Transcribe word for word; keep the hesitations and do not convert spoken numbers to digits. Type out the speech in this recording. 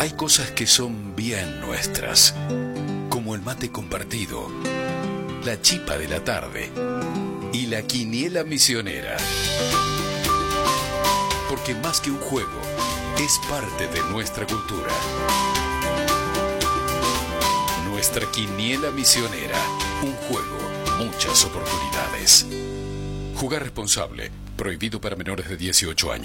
Hay cosas que son bien nuestras, como el mate compartido, la chipa de la tarde y la quiniela misionera. Porque más que un juego, es parte de nuestra cultura. Nuestra quiniela misionera, un juego, muchas oportunidades. Jugar responsable, prohibido para menores de dieciocho años.